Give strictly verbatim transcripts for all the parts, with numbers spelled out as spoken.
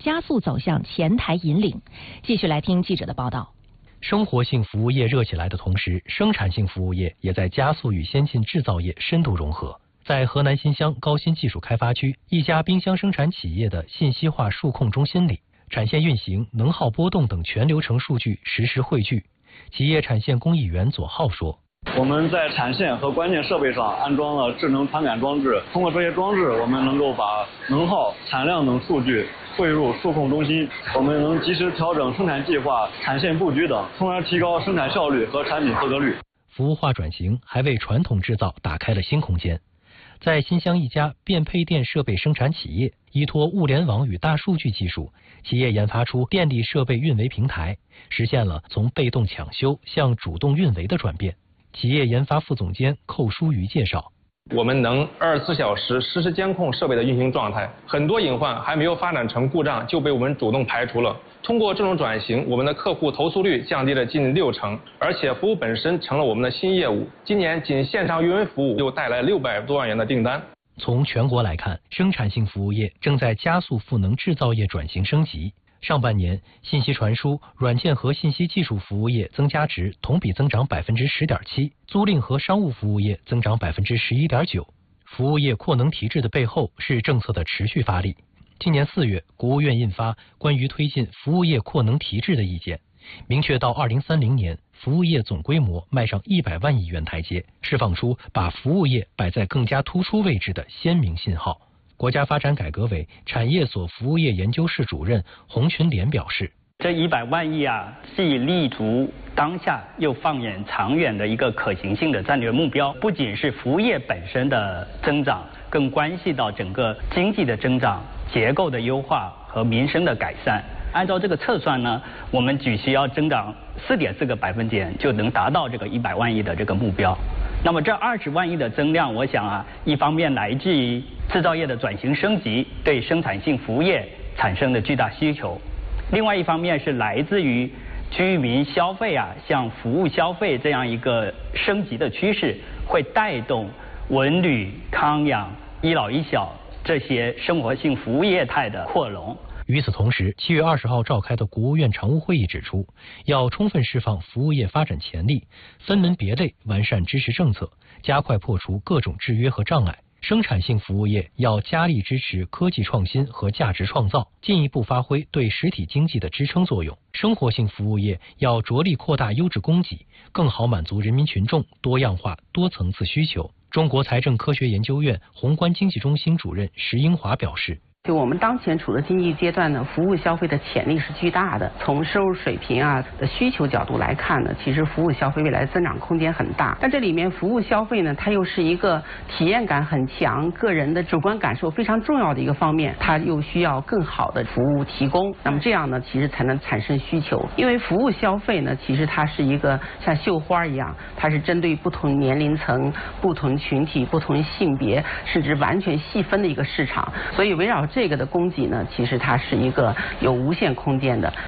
加速走向前台引领。继续来听记者的报道。 生活性服务业热起来的同时，生产性服务业也在加速与先进制造业深度融合。在河南新乡高新技术开发区一家冰箱生产企业的信息化数控中心里，产线运行、能耗波动等全流程数据实时汇聚。企业产线工艺员左浩说：“ 我们在产线和关键设备上安装了智能传感装置，通过这些装置，我们能够把能耗、产量等数据汇入数控中心，我们能及时调整生产计划、产线布局等，从而提高生产效率和产品合格率。” 服务化转型还为传统制造打开了新空间。在新乡一家变配电设备生产企业，依托物联网与大数据技术，企业研发出电力设备运维平台，实现了从被动抢修向主动运维的转变。企业研发副总监寇书瑜介绍， 我们能二十四小时实时监控设备的运行状态，很多隐患还没有发展成故障就被我们主动排除了。通过这种转型，我们的客户投诉率降低了近六成，而且服务本身成了我们的新业务。今年仅线上运维服务就带来六百多万元的订单。 从全国来看，生产性服务业正在加速赋能制造业转型升级。上半年，信息传输、软件和信息技术服务业增加值同比增长百分之十点七，租赁和商务服务业增长百分之十一点九。服务业扩能提质的背后是政策的持续发力。今年四月，国务院印发关于推进服务业扩能提质的意见，明确到二零三零年，服务业总规模迈上一百万亿元台阶，释放出把服务业摆在更加突出位置的鲜明信号。国家发展改革委产业所服务业研究室主任洪群莲表示， 这一百万亿啊，既立足当下，又放眼长远的一个可行性的战略目标。不仅是服务业本身的增长，更关系到整个经济的增长、结构的优化和民生的改善。按照这个测算呢，我们只需要增长四点四个百分点，就能达到这个一百万亿的这个目标。那么这二十万亿的增量，我想啊，一方面来自于制造业的转型升级对生产性服务业产生的巨大需求，另外一方面是来自于居民消费啊向服务消费这样一个升级的趋势，会带动文旅、康养、医老医小这些生活性服务业态的扩容。 与此同时，七月二十号召开的国务院常务会议指出，要充分释放服务业发展潜力，分门别类完善支持政策，加快破除各种制约和障碍。生产性服务业要加力支持科技创新和价值创造，进一步发挥对实体经济的支撑作用。生活性服务业要着力扩大优质供给，更好满足人民群众多样化、多层次需求。中国财政科学研究院宏观经济中心主任石英华表示， 就我们当前处的经济阶段呢，服务消费的潜力是巨大的。从收入水平啊的需求角度来看呢，其实服务消费未来增长空间很大。但这里面服务消费呢，它又是一个体验感很强、个人的主观感受非常重要的一个方面，它又需要更好的服务提供。那么这样呢，其实才能产生需求。因为服务消费呢，其实它是一个像绣花一样，它是针对不同年龄层、不同群体、不同性别，甚至完全细分的一个市场。所以围绕这个的供给呢，其实它是一个有无限空间的。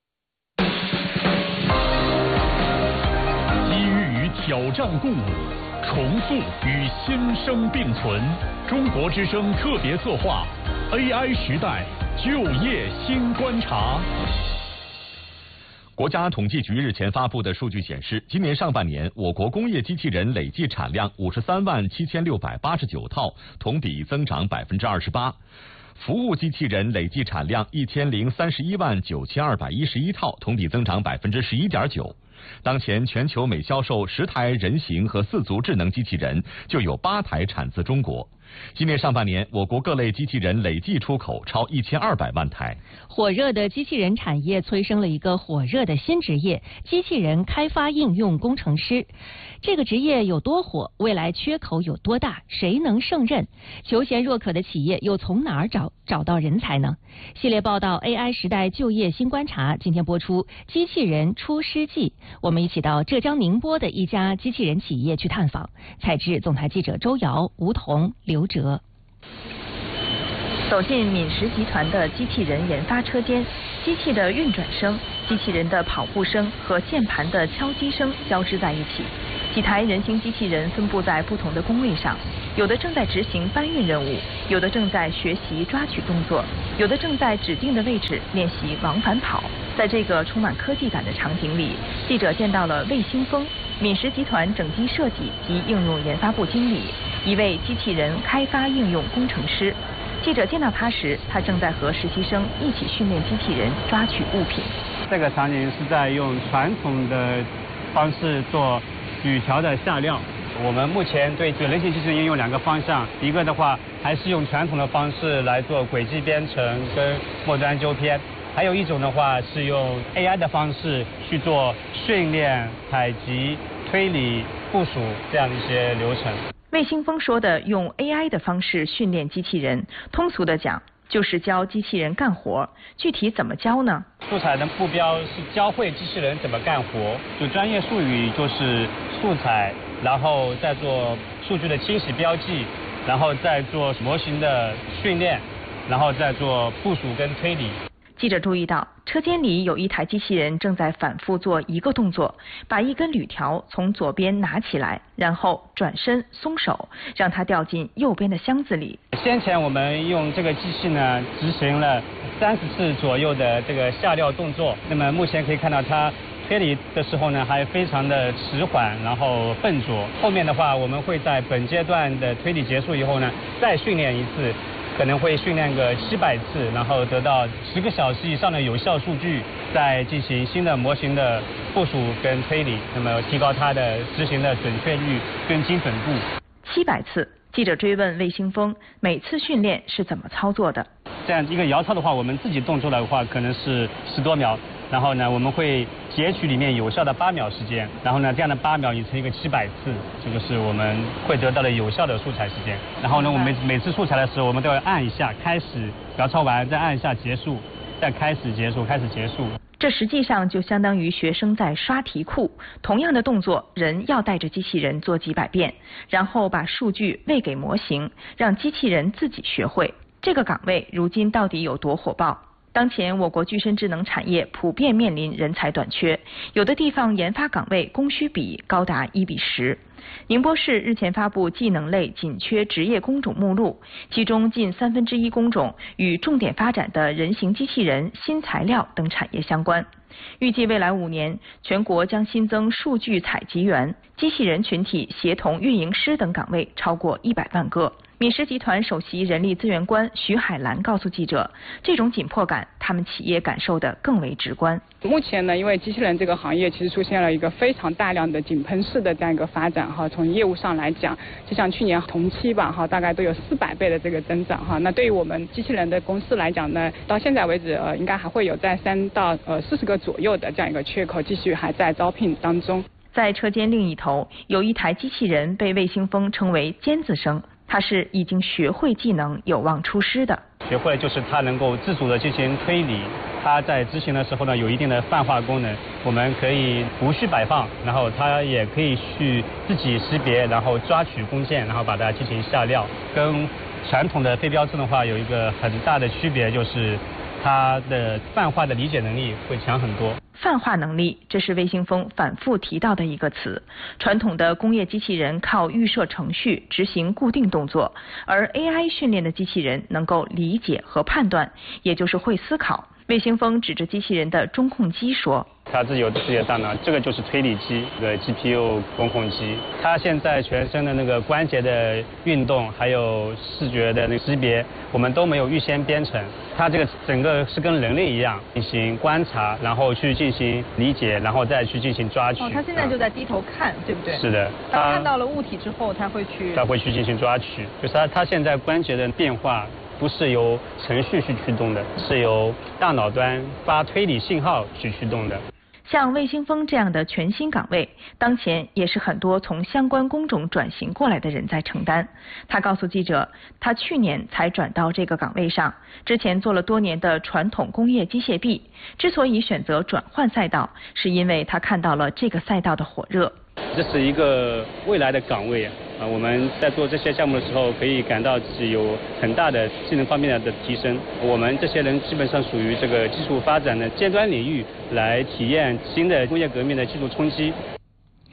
机遇与挑战共舞，重塑与新生并存。中国之声特别策划 A I 时代就业新观察。国家统计局日前发布的数据显示，今年上半年我国工业机器人累计产量五十三万七千六百八十九套，同比增长百分之二十八。服务机器人累计产量一千零三十一万九千二百一十一套，同比增长百分之十一点九。当前全球每销售十台人形和四足智能机器人，就有八台产自中国。今年上半年，我国各类机器人累计出口超一千二百万台。 火热的机器人产业催生了一个火热的新职业——机器人开发应用工程师。这个职业有多火？未来缺口有多大？谁能胜任？求贤若渴的企业又从哪儿找找到人才呢？系列报道 A I 时代就业新观察，今天播出《机器人出师记》，我们一起到浙江宁波的一家机器人企业去探访。采制总台记者周瑶、吴彤、刘哲。 走进敏实集团的机器人研发车间，机器的运转声、机器人的跑步声和键盘的敲击声交织在一起。几台人形机器人分布在不同的工位上，有的正在执行搬运任务，有的正在学习抓取动作。 有的正在指定的位置练习往返跑。在这个充满科技感的场景里，记者见到了魏兴峰，敏实集团整机设计及应用研发部经理，一位机器人开发应用工程师。记者见到他时，他正在和实习生一起训练机器人抓取物品。 这个场景是在用传统的方式做铝条的下料。我们目前对这个人形机器人应用两个方向，一个的话还是用传统的方式来做轨迹编程跟末端纠偏，还有一种的话是用 A I 的方式去做训练、采集、推理、部署这样的一些流程。 魏兴峰说的用 A I 的方式训练机器人，通俗的讲就是教机器人干活。具体怎么教呢？ 素材的目标是教会机器人怎么干活，就专业术语就是素材，然后再做数据的清洗标记，然后再做模型的训练，然后再做部署跟推理。 记者注意到，车间里有一台机器人正在反复做一个动作，把一根铝条从左边拿起来，然后转身松手，让它掉进右边的箱子里。 先前我们用这个机器呢，执行了三十次左右的这个下料动作。那么目前可以看到它推理的时候呢，还非常的迟缓，然后笨拙。后面的话，我们会在本阶段的推理结束以后呢，再训练一次。可能会训练个七百次，然后得到十个小时以上的有效数据，再进行新的模型的部署跟推理，那么提高它的执行的准确率跟精准度。 七百次，记者追问魏兴峰，每次训练是怎么操作的？ 这样一个摇操的话，我们自己动作的话可能是十多秒，然后呢，我们会截取里面有效的八秒时间，然后呢，这样的八秒你乘一个七百次，这个是我们会得到的有效的素材时间。然后呢，我们每每次素材的时候，我们都要按一下开始，摇操完再按一下结束，再开始结束，开始结束。 这实际上就相当于学生在刷题库，同样的动作，人要带着机器人做几百遍，然后把数据喂给模型，让机器人自己学会。这个岗位如今到底有多火爆？当前我国具身智能产业普遍面临人才短缺，有的地方研发岗位供需比高达一比十。宁波市日前发布技能类紧缺职业工种目录，其中近三分之一工种与重点发展的人形机器人、新材料等产业相关。预计未来五年，全国将新增数据采集员、机器人群体协同运营师等岗位超过一百万个。敏实集团首席人力资源官徐海兰告诉记者，这种紧迫感，他们企业感受得更为直观。 目前呢，因为机器人这个行业其实出现了一个非常大量的井喷式的这样一个发展哈，从业务上来讲，就像去年同期吧哈，大概都有四百倍的这个增长哈。那对于我们机器人的公司来讲呢，到现在为止呃，应该还会有在三到呃四十个左右的这样一个缺口，继续还在招聘当中。 在车间另一头，有一台机器人被魏兴峰称为尖子生。他是已经学会技能、有望出师的。 学会就是它能够自主的进行推理，它在执行的时候呢，有一定的泛化功能，我们可以无需摆放，然后它也可以去自己识别，然后抓取工件，然后把它进行下料。跟传统的非标称的话，有一个很大的区别，就是它的泛化的理解能力会强很多。 泛化能力，这是魏兴峰反复提到的一个词。传统的工业机器人靠预设程序执行固定动作，而 A I 训练的机器人能够理解和判断，也就是会思考。魏兴峰指着机器人的中控机说：“ 它自己有自己的大脑，这个就是推理机的 G P U 中控机。它现在全身的那个关节的运动，还有视觉的那个识别，我们都没有预先编程。它这个整个是跟人类一样进行观察，然后去进行理解，然后再去进行抓取。 哦，它现在就在低头看，对不对？ 是的。 它看到了物体之后，它会去。 它会去进行抓取，就是它它现在关节的变化。”不是由程序去驱动的，是由大脑端发推理信号去驱动的。 像魏兴峰这样的全新岗位，当前也是很多从相关工种转型过来的人在承担。他告诉记者，他去年才转到这个岗位上，之前做了多年的传统工业机械臂。之所以选择转换赛道，是因为他看到了这个赛道的火热。 这是一个未来的岗位啊！我们在做这些项目的时候，可以感到自己有很大的技能方面的提升。我们这些人基本上属于这个技术发展的尖端领域，来体验新的工业革命的技术冲击。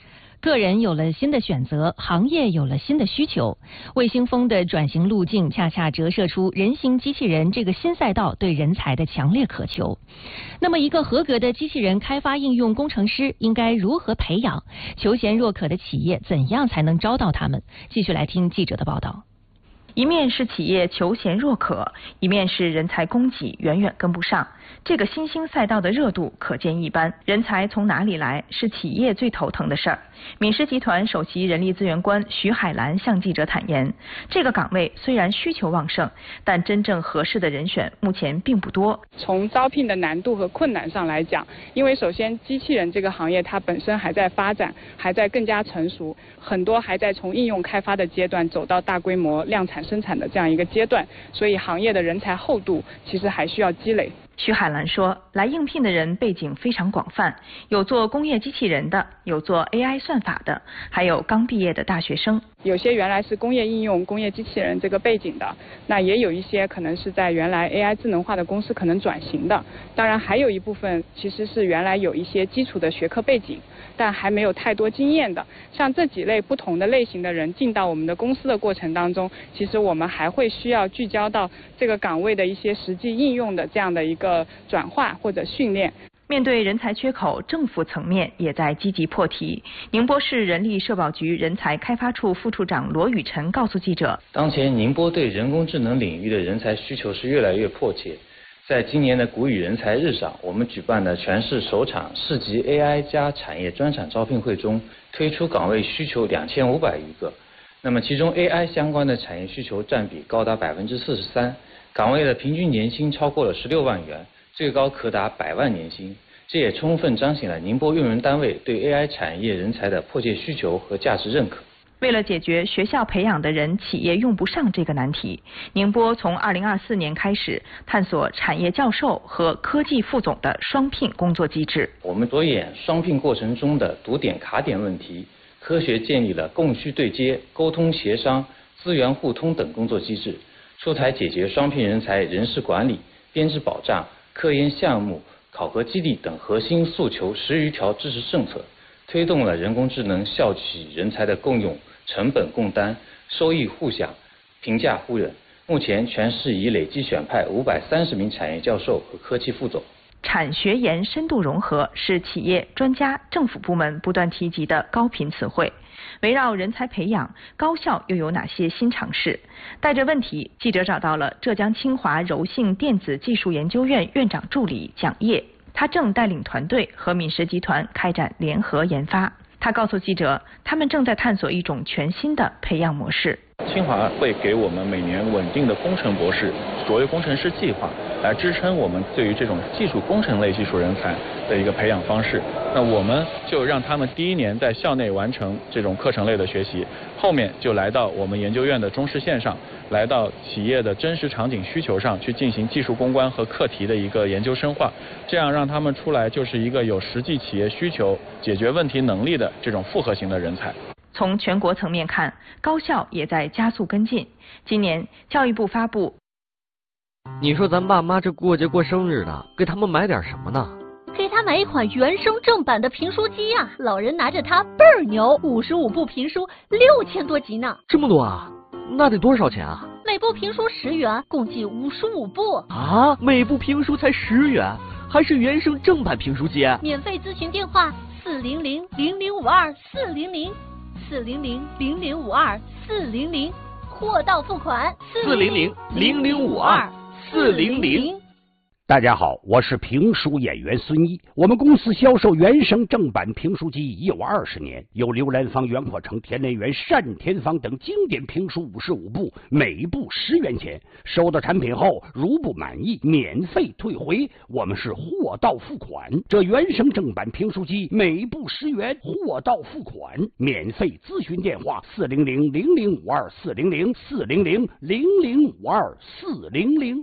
个人有了新的选择，行业有了新的需求。卫星风的转型路径恰恰折射出人形机器人这个新赛道对人才的强烈渴求。那么，一个合格的机器人开发应用工程师应该如何培养？求贤若渴的企业怎样才能招到他们？继续来听记者的报道。 一面是企业求贤若渴，一面是人才供给远远跟不上。这个新兴赛道的热度可见一斑，人才从哪里来是企业最头疼的事儿。敏实集团首席人力资源官徐海兰向记者坦言，这个岗位虽然需求旺盛，但真正合适的人选目前并不多。 从招聘的难度和困难上来讲，因为首先机器人这个行业它本身还在发展，还在更加成熟，很多还在从应用开发的阶段走到大规模量产生产的这样一个阶段，所以行业的人才厚度其实还需要积累。 徐海兰说，来应聘的人背景非常广泛，有做工业机器人的，有做 A I 算法的，还有刚毕业的大学生。 有些原来是工业应用、工业机器人这个背景的，那也有一些可能是在原来 A I 智能化的公司可能转型的。当然，还有一部分其实是原来有一些基础的学科背景，但还没有太多经验的。像这几类不同的类型的人进到我们的公司的过程当中，其实我们还会需要聚焦到这个岗位的一些实际应用的这样的一个转化或者训练。 面对人才缺口，政府层面也在积极破题。宁波市人力社保局人才开发处副处长罗雨辰告诉记者， 当前宁波对人工智能领域的人才需求是越来越迫切。在今年的谷雨人才日上，我们举办的全市首场市级 A I 加产业专场招聘会中，推出岗位需求两千五百余个。那么其中 A I 相关的产业需求占比高达百分之四十三，岗位的平均年薪超过了十六万元，最高可达百万年薪。这也充分彰显了宁波用人单位对 A I 产业人才的迫切需求和价值认可。 为了解决学校培养的人企业用不上这个难题，宁波从二零二四年开始探索产业教授和科技副总的双聘工作机制。 我们着眼双聘过程中的堵点卡点问题，科学建立了供需对接、沟通协商、资源互通等工作机制，出台解决双聘人才人事管理、编制保障、科研项目、考核激励等核心诉求十余条支持政策，推动了人工智能校企人才的共用、成本共担、收益互享、评价互认。目前全市已累计选派五百三十名产业教授和科技副总。 产学研深度融合是企业、专家、政府部门不断提及的高频词汇。围绕人才培养，高校又有哪些新尝试？带着问题，记者找到了浙江清华柔性电子技术研究院院长助理蒋烨，他正带领团队和敏实集团开展联合研发。他告诉记者，他们正在探索一种全新的培养模式。 清华会给我们每年稳定的工程博士、卓越工程师计划，来支撑我们对于这种技术工程类技术人才的一个培养方式。那我们就让他们第一年在校内完成这种课程类的学习，后面就来到我们研究院的中试线上，来到企业的真实场景需求上去进行技术攻关和课题的一个研究深化，这样让他们出来就是一个有实际企业需求、解决问题能力的这种复合型的人才。 从全国层面看，高校也在加速跟进。今年教育部发布， 你说咱爸妈这过节过生日的，给他们买点什么呢？ 给他买一款原声正版的评书机啊，老人拿着它倍儿牛，五十五部评书，六千多集呢。 这么多啊？那得多少钱啊？ 每部评书十元，共计五十五部。 啊，每部评书才十元，还是原声正版评书机？ 免费咨询电话：四零零零零五二四零零。四零零零零五二四零零，货到付款。 四零零零零五二四零零。 大家好，我是评书演员孙一。我们公司销售原声正版评书机已有二十年，有刘兰芳、袁阔成、田连元、单田芳等经典评书五十五部，每部十元钱。收到产品后，如不满意，免费退回。我们是货到付款。这原声正版评书机每部十元，货到付款，免费咨询电话：四零零零零五二四零零四零零零零五二四零零。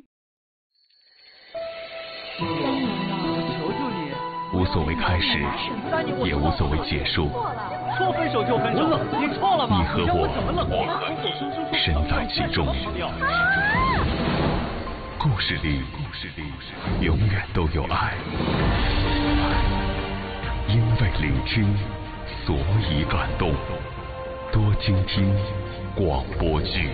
求求你， 无所谓开始，也无所谓结束。 说分手就分手，你错了吗？ 你和我，我和你，身在其中。故事里，故事里永远都有爱，因为聆听， 所以感动。多倾听广播剧。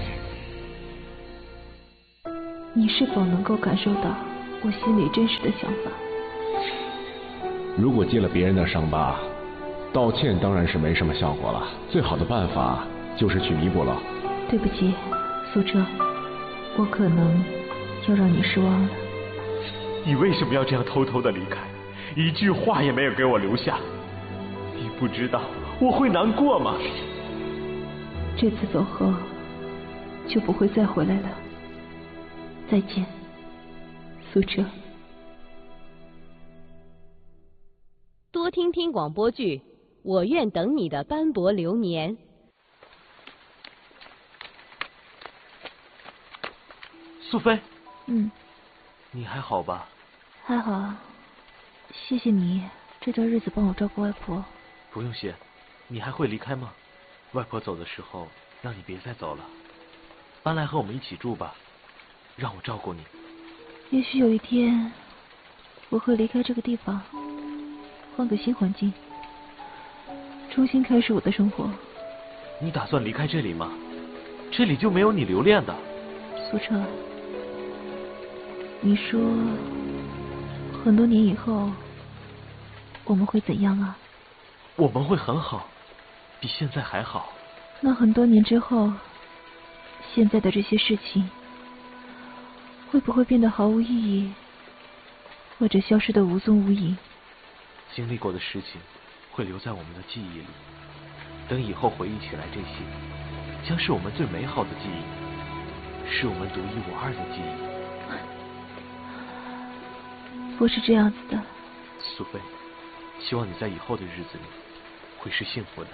你是否能够感受到我心里真实的想法？ 如果揭了别人的伤疤，道歉当然是没什么效果了。最好的办法就是去弥补了。 对不起，苏澈，我可能要让你失望了。 你为什么要这样偷偷的离开？一句话也没有给我留下。你不知道我会难过吗？ 这次走后就不会再回来了。再见，苏澈。 多听听广播剧，我愿等你的斑驳流年。 苏菲， 嗯， 你还好吧？ 还好啊，谢谢你这段日子帮我照顾外婆。 不用谢，你还会离开吗？外婆走的时候，让你别再走了，搬来和我们一起住吧，让我照顾你。 也许有一天，我会离开这个地方，换个新环境，重新开始我的生活。 你打算离开这里吗？这里就没有你留恋的。 苏澈，你说很多年以后我们会怎样啊？ 我们会很好，比现在还好。 那很多年之后，现在的这些事情会不会变得毫无意义，或者消失得无踪无影？ 经历过的事情会留在我们的记忆里，等以后回忆起来，这些将是我们最美好的记忆，是我们独一无二的记忆。不是这样子的， 苏菲，希望你在以后的日子里会是幸福的。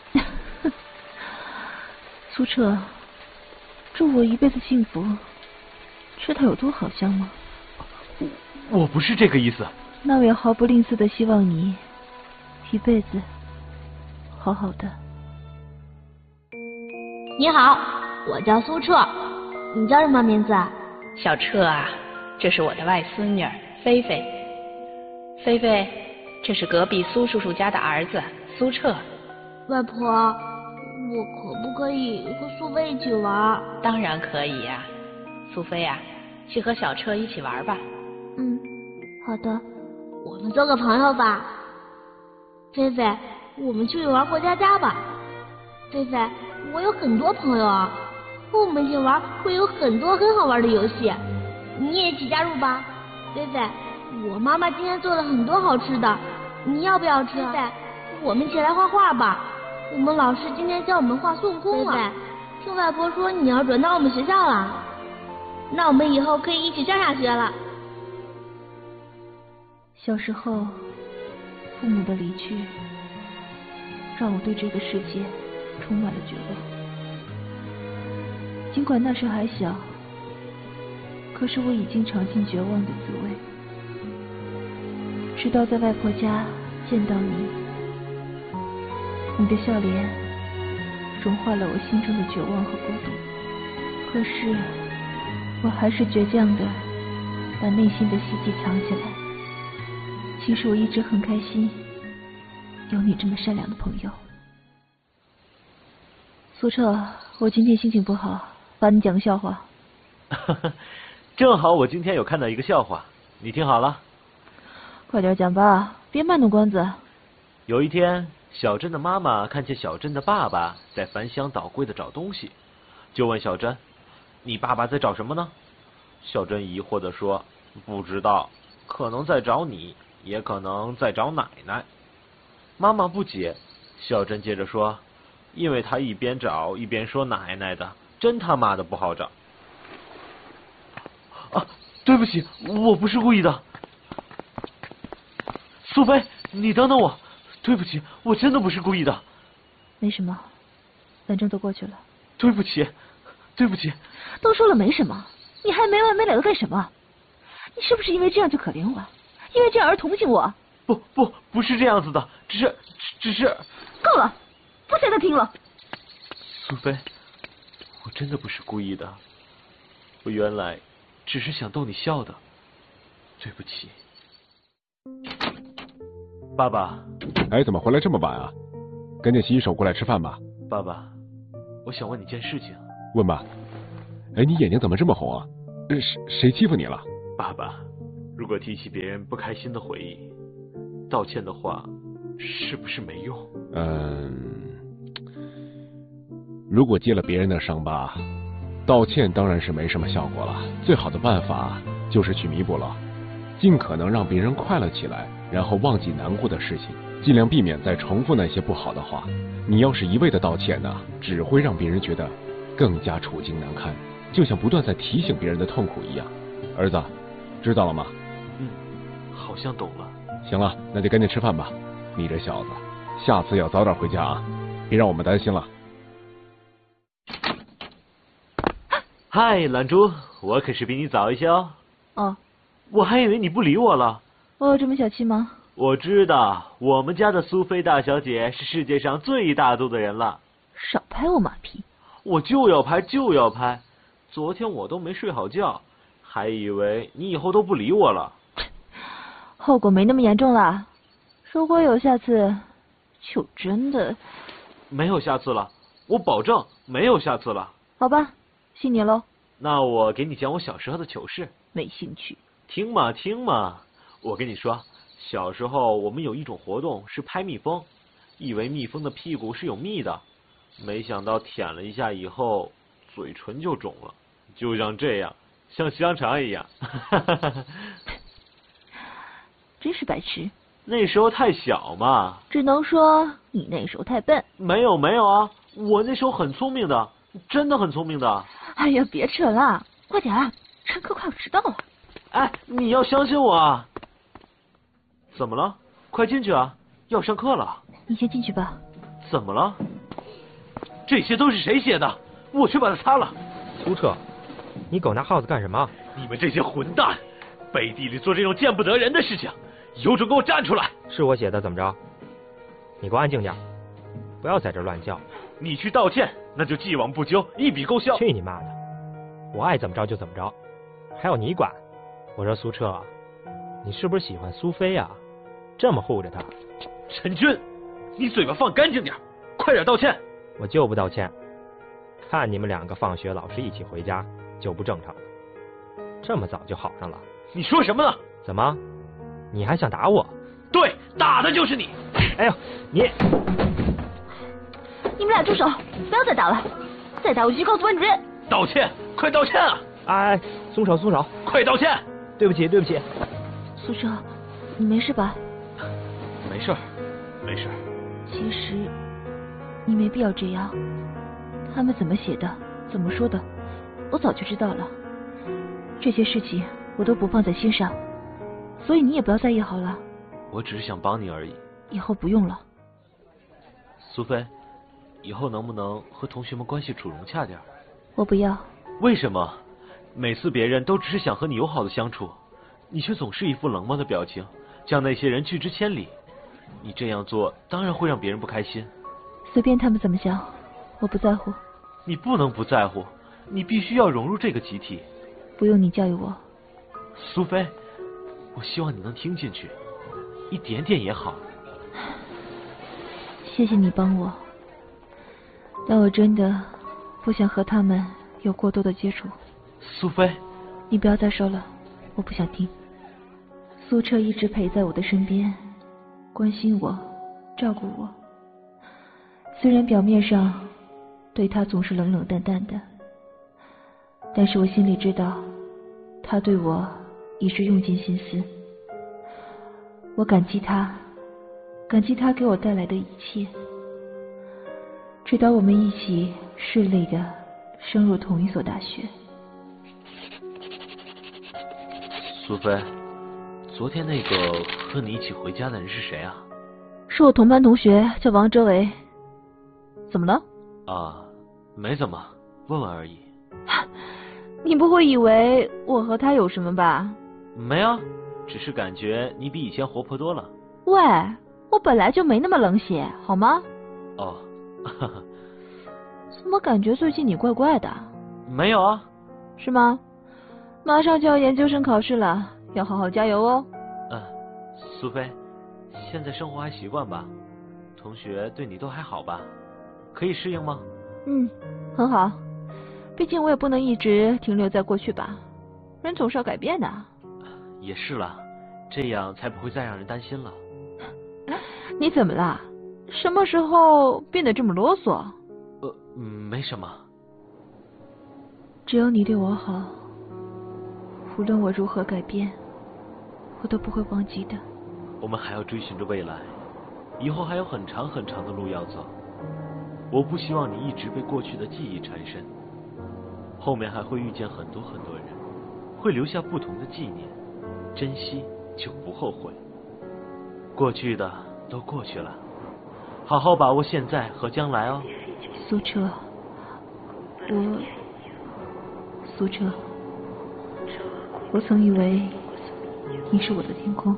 苏澈，祝我一辈子幸福，知道有多好香吗？ 我我不是这个意思。 那我也毫不吝啬的希望你一辈子好好的。 你好，我叫苏澈，你叫什么名字？ 小澈啊，这是我的外孙女菲菲。菲菲，这是隔壁苏叔叔家的儿子苏澈。 外婆，我可不可以和苏菲一起玩？ 当然可以呀、啊，苏菲呀、啊，去和小澈一起玩吧。 嗯，好的，我们做个朋友吧。菲菲，我们去玩过家家吧。菲菲，我有很多朋友啊，和我们一起玩会有很多很好玩的游戏，你也一起加入吧。菲菲，我妈妈今天做了很多好吃的，你要不要吃？菲菲，我们一起来画画吧。我们老师今天教我们画孙悟空了。菲菲，听外婆说你要转到我们学校了，那我们以后可以一起上下学了。 小时候，父母的离去，让我对这个世界充满了绝望。尽管那时还小，可是我已经尝尽绝望的滋味。直到在外婆家见到你，你的笑脸融化了我心中的绝望和孤独。可是，我还是倔强的把内心的希冀藏起来。其实我一直很开心，有你这么善良的朋友。苏澈，我今天心情不好，帮你讲个笑话。 正好我今天有看到一个笑话，你听好了。 快点讲吧，别卖弄关子。 有一天，小珍的妈妈看见小珍的爸爸在翻箱倒柜的找东西，就问小珍：“你爸爸在找什么呢？”小珍疑惑地说：“不知道，可能在找你，也可能在找奶奶。”妈妈不解，小珍接着说：“因为他一边找一边说奶奶的，真他妈的不好找。”啊，对不起，我不是故意的。苏菲，你等等我，对不起，我真的不是故意的。 没什么，反正都过去了。 对不起，对不起。 都说了没什么，你还没完没了的干什么？你是不是因为这样就可怜我？因为这样而同情我？ 不不，不是这样子的，只是只是。 够了，不想再听了。 苏菲，我真的不是故意的，我原来只是想逗你笑的，对不起。爸爸， 哎，怎么回来这么晚啊？ 赶紧洗洗手过来吃饭吧。 爸爸，我想问你件事情。 问吧。哎，你眼睛怎么这么红啊？谁谁欺负你了？ 爸爸，如果提起别人不开心的回忆，道歉的话，是不是没用？ 嗯，如果揭了别人的伤疤，道歉当然是没什么效果了。最好的办法就是去弥补了，尽可能让别人快乐起来，然后忘记难过的事情，尽量避免再重复那些不好的话。你要是一味的道歉呢，只会让别人觉得更加处境难堪，就像不断在提醒别人的痛苦一样。儿子，知道了吗？ 嗯，好像懂了。 行了，那就赶紧吃饭吧。你这小子，下次要早点回家啊，别让我们担心了。 嗨，懒猪，我可是比你早一些哦。 哦， 我还以为你不理我了。 我有这么小气吗？ 我知道，我们家的苏菲大小姐是世界上最大度的人了。 少拍我马屁！ 我就要拍，就要拍。昨天我都没睡好觉，还以为你以后都不理我了。 后果没那么严重啦。如果有下次，就真的没有下次了。我保证没有下次了。 好吧，信你喽。 那我给你讲我小时候的糗事。 没兴趣。 听嘛听嘛，我跟你说，小时候我们有一种活动是拍蜜蜂，以为蜜蜂的屁股是有蜜的，没想到舔了一下以后，嘴唇就肿了，就像这样，像香肠一样。 真是白痴。 那时候太小嘛。 只能说你那时候太笨。 没有没有啊，我那时候很聪明的，真的很聪明的。 哎呀，别扯了，快点啊，上课快要迟到了。 哎，你要相信我啊。怎么了？快进去啊，要上课了。 你先进去吧。 怎么了？这些都是谁写的？我去把它擦了。 苏澈，你狗拿耗子干什么？ 你们这些混蛋，背地里做这种见不得人的事情，有种给我站出来！ 是我写的，怎么着？你给我安静点，不要在这乱叫。 你去道歉，那就既往不咎，一笔勾销。 去你妈的！我爱怎么着就怎么着，还要你管？我说苏澈，你是不是喜欢苏菲啊？这么护着她？ 陈军，你嘴巴放干净点，快点道歉！ 我就不道歉。看你们两个放学老是一起回家，就不正常了。这么早就好上了？ 你说什么呢？ 怎么？你还想打我？ 对，打的就是你！ 哎呦，你！ 你们俩住手，不要再打了！再打我就去告诉班主任。 道歉，快道歉啊！ 哎，松手，松手！ 快道歉！ 对不起，对不起。 苏澈，你没事吧？ 没事，没事。 其实你没必要这样。他们怎么写的，怎么说的，我早就知道了。这些事情我都不放在心上，所以你也不要在意好了。 我只是想帮你而已。 以后不用了。 苏菲，以后能不能和同学们关系处融洽点？ 我不要。 为什么？每次别人都只是想和你友好的相处，你却总是一副冷漠的表情，将那些人拒之千里。你这样做当然会让别人不开心。 随便他们怎么想，我不在乎。 你不能不在乎，你必须要融入这个集体。 不用你教育我。 苏菲，我希望你能听进去，一点点也好。 谢谢你帮我，但我真的不想和他们有过多的接触。 苏菲， 你不要再说了，我不想听。苏澈一直陪在我的身边，关心我，照顾我。虽然表面上对他总是冷冷淡淡的，但是我心里知道，他对我已是用尽心思。我感激他，感激他给我带来的一切，直到我们一起顺利的升入同一所大学。 苏菲，昨天那个和你一起回家的人是谁啊？ 是我同班同学，叫王哲维。怎么了？ 啊，没怎么，问问而已。 你不会以为我和他有什么吧？ 没啊，只是感觉你比以前活泼多了。 喂，我本来就没那么冷血，好吗？ 哦，哈哈。 怎么感觉最近你怪怪的？ 没有啊。 是吗？马上就要研究生考试了，要好好加油哦。 嗯，苏菲，现在生活还习惯吧？ 同学对你都还好吧？可以适应吗？ 嗯，很好。毕竟我也不能一直停留在过去吧，人总是要改变的。 也是啦，这样才不会再让人担心了。 你怎么了？什么时候变得这么啰嗦？ 呃，没什么。 只有你对我好，无论我如何改变，我都不会忘记的。 我们还要追寻着未来，以后还有很长很长的路要走。我不希望你一直被过去的记忆缠身，后面还会遇见很多很多人，会留下不同的纪念，珍惜就不后悔。过去的都过去了，好好把握现在和将来哦。 苏澈，我，苏澈，我曾以为你是我的天空，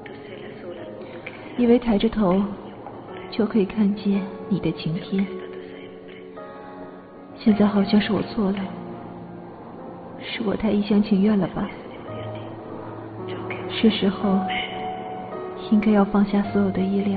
以为抬着头就可以看见你的晴天。现在好像是我错了，是我太一厢情愿了吧？是时候应该要放下所有的依恋。